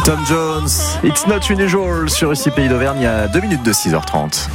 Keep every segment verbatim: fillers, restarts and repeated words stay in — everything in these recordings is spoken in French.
Tom Jones, It's Not Unusual sur ici Pays d'Auvergne, il y a deux minutes de six heures trente.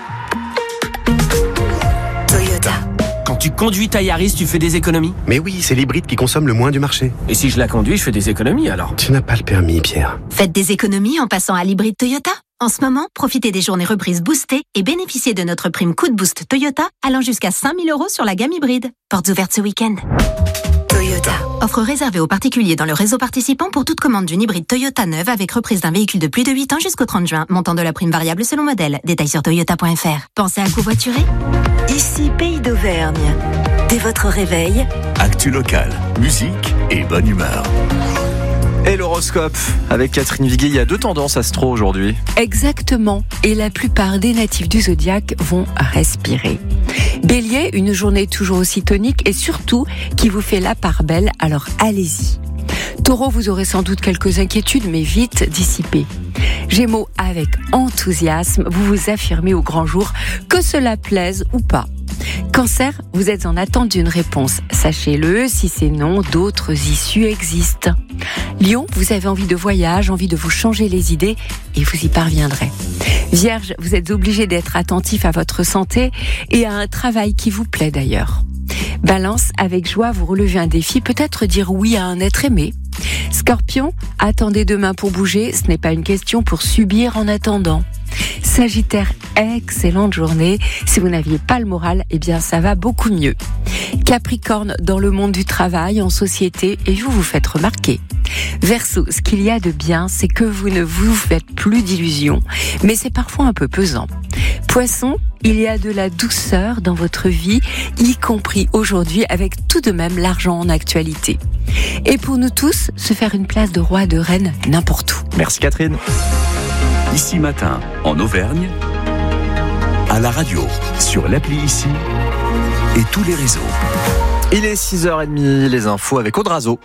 Toyota. Quand tu conduis ta Yaris, tu fais des économies ? Mais oui, c'est l'hybride qui consomme le moins du marché. Et si je la conduis, je fais des économies alors ? Tu n'as pas le permis, Pierre. Faites des économies en passant à l'hybride Toyota. En ce moment, profitez des journées reprises boostées et bénéficiez de notre prime coup de boost Toyota allant jusqu'à cinq mille euros sur la gamme hybride. Portes ouvertes ce week-end. Toyota. Offre réservée aux particuliers dans le réseau participant pour toute commande d'une hybride Toyota neuve avec reprise d'un véhicule de plus de huit ans jusqu'au trente juin. Montant de la prime variable selon modèle. Détails sur toyota point f r. Pensez à covoiturer ? Ici Pays d'Auvergne. Dès votre réveil, Actu locale, musique et bonne humeur. Et l'horoscope avec Catherine Viguier, il y a deux tendances astro aujourd'hui. Exactement, et la plupart des natifs du zodiaque vont respirer. Bélier, une journée toujours aussi tonique et surtout qui vous fait la part belle, alors allez-y. Taureau, vous aurez sans doute quelques inquiétudes, mais vite dissipées. Gémeaux, avec enthousiasme, vous vous affirmez au grand jour, que cela plaise ou pas. Cancer, vous êtes en attente d'une réponse. Sachez-le, si c'est non, d'autres issues existent. Lion, vous avez envie de voyage, envie de vous changer les idées et vous y parviendrez. Vierge, vous êtes obligé d'être attentif à votre santé et à un travail qui vous plaît d'ailleurs. Balance, avec joie, vous relevez un défi, peut-être dire oui à un être aimé. Scorpion, attendez demain pour bouger, ce n'est pas une question pour subir en attendant. Sagittaire, excellente journée. Si vous n'aviez pas le moral, eh bien ça va beaucoup mieux. Capricorne, dans le monde du travail, en société, et vous vous faites remarquer. Verseau, ce qu'il y a de bien, c'est que vous ne vous faites plus d'illusions, mais c'est parfois un peu pesant. Poisson, il y a de la douceur dans votre vie, y compris aujourd'hui avec tout de même l'argent en actualité. Et pour nous tous, se faire une place de roi, de reine, n'importe où. Merci Catherine. Ici Matin, en Auvergne, à la radio, sur l'appli Ici et tous les réseaux. Il est six heures trente, les infos avec Audrazo.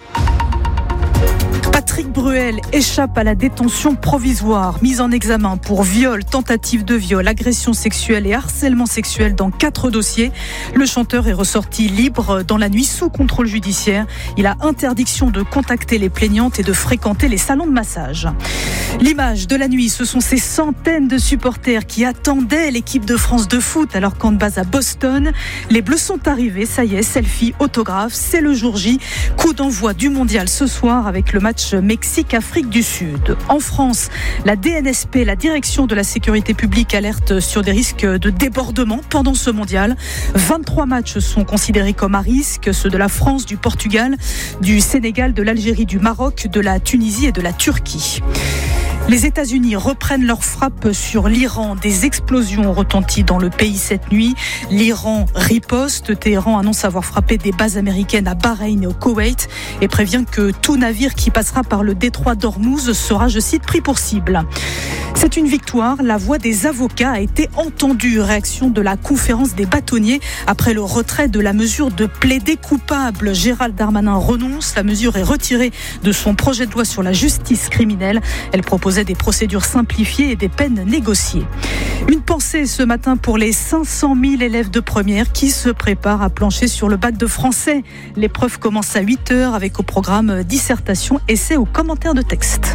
Patrick Bruel échappe à la détention provisoire, mise en examen pour viol, tentative de viol, agression sexuelle et harcèlement sexuel dans quatre dossiers. Le chanteur est ressorti libre dans la nuit sous contrôle judiciaire. Il a interdiction de contacter les plaignantes et de fréquenter les salons de massage. L'image de la nuit, ce sont ces centaines de supporters qui attendaient l'équipe de France de foot alors qu'en base à Boston. Les Bleus sont arrivés, ça y est, selfie, autographe, c'est le jour J. Coup d'envoi du mondial ce soir avec le match Mexique-Afrique du Sud. En France, la D N S P, la direction de la sécurité publique, alerte sur des risques de débordement pendant ce mondial. vingt-trois matchs sont considérés comme à risque, ceux de la France, du Portugal, du Sénégal, de l'Algérie, du Maroc, de la Tunisie et de la Turquie. Les États-Unis reprennent leur frappe sur l'Iran. Des explosions ont retenti dans le pays cette nuit. L'Iran riposte. Téhéran annonce avoir frappé des bases américaines à Bahreïn et au Koweït et prévient que tout navire qui passera par le détroit d'Ormuz sera, je cite, pris pour cible. C'est une victoire. La voix des avocats a été entendue. Réaction de la conférence des bâtonniers après le retrait de la mesure de plaider coupable. Gérald Darmanin renonce. La mesure est retirée de son projet de loi sur la justice criminelle. Elle proposait des procédures simplifiées et des peines négociées. Une pensée ce matin pour les cinq cent mille élèves de première qui se préparent à plancher sur le bac de français. L'épreuve commence à huit heures avec au programme dissertation, essai ou commentaire de texte.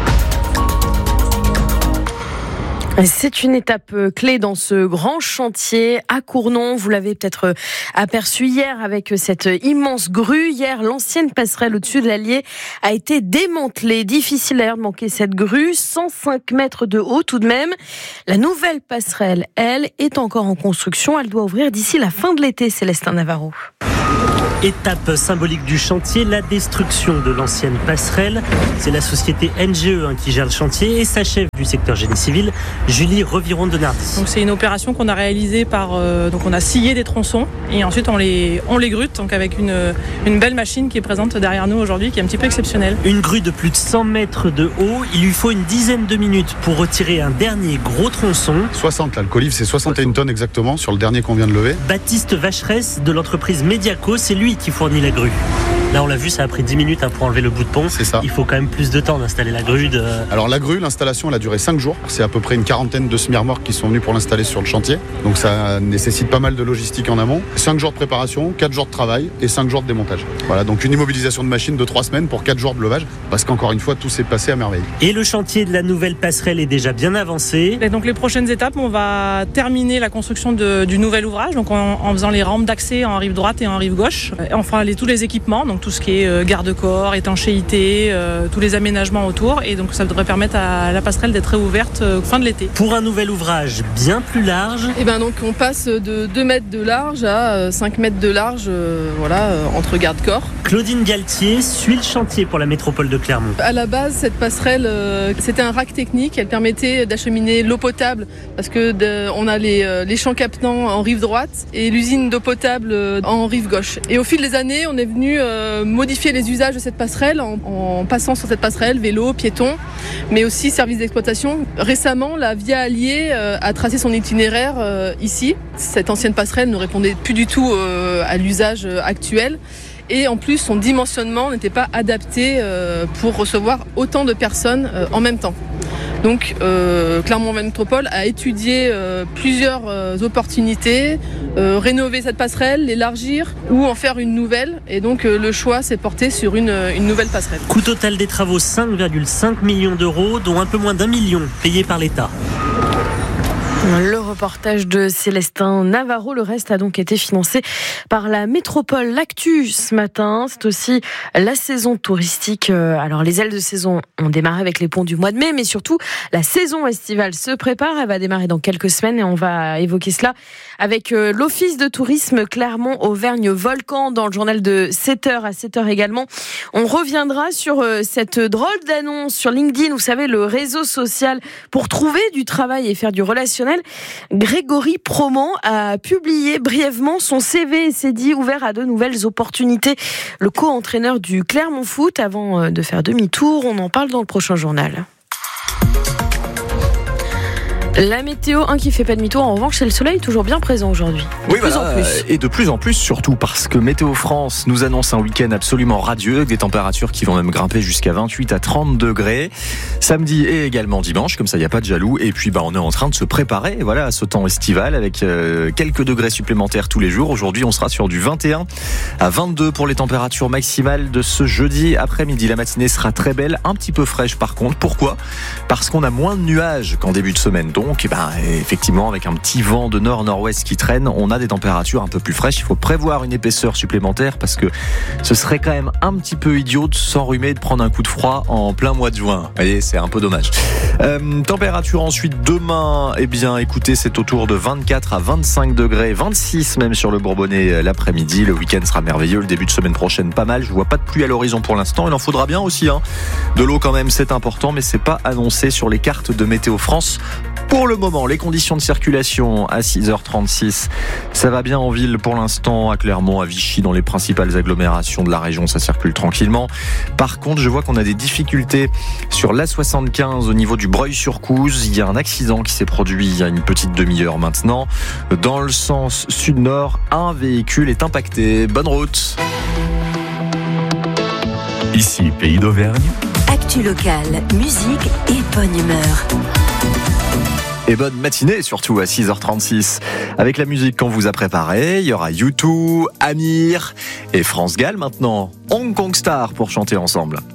C'est une étape clé dans ce grand chantier à Cournon. Vous l'avez peut-être aperçu hier avec cette immense grue. Hier, l'ancienne passerelle au-dessus de l'Allier a été démantelée. Difficile d'ailleurs de manquer cette grue. cent cinq mètres de haut tout de même. La nouvelle passerelle, elle, est encore en construction. Elle doit ouvrir d'ici la fin de l'été, Célestin Navarro. Étape symbolique du chantier, la destruction de l'ancienne passerelle. C'est la société N G E hein, qui gère le chantier et sa chef du secteur génie civil, Julie Reviron-Denardi. Donc c'est une opération qu'on a réalisée par, euh, donc on a scié des tronçons et ensuite on les, on les grute, donc avec une, une belle machine qui est présente derrière nous aujourd'hui, qui est un petit peu exceptionnelle. Une grue de plus de cent mètres de haut, il lui faut une dizaine de minutes pour retirer un dernier gros tronçon. soixante là, le colivre c'est soixante et une tonnes exactement sur le dernier qu'on vient de lever. Baptiste Vacheresse de l'entreprise Mediaco, c'est lui qui fournit la grue. Là, on l'a vu, ça a pris dix minutes hein, pour enlever le bout de pont. C'est ça. Il faut quand même plus de temps d'installer la grue. De... Alors la grue, l'installation, elle a duré cinq jours. C'est à peu près une quarantaine de semi-remorques qui sont venus pour l'installer sur le chantier. Donc ça nécessite pas mal de logistique en amont. cinq jours de préparation, quatre jours de travail et cinq jours de démontage. Voilà, donc une immobilisation de machine de trois semaines pour quatre jours de levage. Parce qu'encore une fois, tout s'est passé à merveille. Et le chantier de la nouvelle passerelle est déjà bien avancé. Et donc les prochaines étapes, on va terminer la construction de, du nouvel ouvrage, donc en, en faisant les rampes d'accès en rive droite et en rive gauche. Et on fera les, tous les équipements, donc tout ce qui est euh, garde-corps, étanchéité, euh, tous les aménagements autour. Et donc ça devrait permettre à la passerelle d'être réouverte euh, fin de l'été. Pour un nouvel ouvrage bien plus large. Et ben donc on passe de deux mètres de large à cinq mètres de large, euh, voilà, euh, entre garde-corps. Claudine Galtier suit le chantier pour la métropole de Clermont. À la base, cette passerelle, euh, c'était un rack technique. Elle permettait d'acheminer l'eau potable parce que de, on a les, euh, les champs captants en rive droite et l'usine d'eau potable euh, en rive gauche. Et au fil des années, on est venu euh, modifier les usages de cette passerelle en, en passant sur cette passerelle vélo, piéton, mais aussi service d'exploitation. Récemment, la Via Allier euh, a tracé son itinéraire euh, ici. Cette ancienne passerelle ne répondait plus du tout euh, à l'usage actuel. Et en plus, son dimensionnement n'était pas adapté euh, pour recevoir autant de personnes euh, en même temps. Donc, euh, Clermont Métropole a étudié euh, plusieurs euh, opportunités, euh, rénover cette passerelle, l'élargir ou en faire une nouvelle. Et donc, euh, le choix s'est porté sur une, une nouvelle passerelle. Coût total des travaux, cinq virgule cinq millions d'euros, dont un peu moins d'un million payé par l'État. Le reportage de Célestin Navarro, le reste a donc été financé par la métropole. L'actu ce matin, c'est aussi la saison touristique. Alors les ailes de saison ont démarré avec les ponts du mois de mai, mais surtout la saison estivale se prépare. Elle va démarrer dans quelques semaines et on va évoquer cela avec l'Office de tourisme Clermont-Auvergne-Volcan dans le journal de sept heures à sept heures également. On reviendra sur cette drôle d'annonce sur LinkedIn, vous savez, le réseau social pour trouver du travail et faire du relationnel. Grégory Proman a publié brièvement son C V et s'est dit ouvert à de nouvelles opportunités. Le co-entraîneur du Clermont Foot, avant de faire demi-tour, on en parle dans le prochain journal. La météo, un qui fait pas demi-tour, en revanche, c'est le soleil toujours bien présent aujourd'hui. De oui, plus voilà, en plus. Et de plus en plus, surtout parce que Météo France nous annonce un week-end absolument radieux, avec des températures qui vont même grimper jusqu'à vingt-huit à trente degrés. Samedi et également dimanche, comme ça, il n'y a pas de jaloux. Et puis, bah, on est en train de se préparer, voilà, à ce temps estival, avec euh, quelques degrés supplémentaires tous les jours. Aujourd'hui, on sera sur du vingt et un à vingt-deux pour les températures maximales de ce jeudi après-midi. La matinée sera très belle, un petit peu fraîche par contre. Pourquoi ? Parce qu'on a moins de nuages qu'en début de semaine. Donc, eh ben, effectivement, avec un petit vent de nord-nord-ouest qui traîne, on a des températures un peu plus fraîches. Il faut prévoir une épaisseur supplémentaire parce que ce serait quand même un petit peu idiot de s'enrhumer, de prendre un coup de froid en plein mois de juin. Vous voyez, c'est un peu dommage. Euh, température ensuite demain, eh bien, écoutez, c'est autour de vingt-quatre à vingt-cinq degrés, vingt-six même sur le Bourbonnais l'après-midi. Le week-end sera merveilleux. Le début de semaine prochaine, pas mal. Je vois pas de pluie à l'horizon pour l'instant. Il en faudra bien aussi, hein. De l'eau quand même, c'est important, mais c'est pas annoncé sur les cartes de Météo France. Pour le moment, les conditions de circulation à six heures trente-six, ça va bien en ville pour l'instant, à Clermont, à Vichy, dans les principales agglomérations de la région, ça circule tranquillement. Par contre, je vois qu'on a des difficultés sur l'A soixante-quinze au niveau du Breuil-sur-Couze. Il y a un accident qui s'est produit il y a une petite demi-heure maintenant. Dans le sens sud-nord, un véhicule est impacté. Bonne route. Ici, Pays d'Auvergne. Actu locale, musique et bonne humeur. Et bonne matinée, surtout à six heures trente-six. Avec la musique qu'on vous a préparée, il y aura U deux, Amir et France Gall maintenant. Hong Kong Star pour chanter ensemble.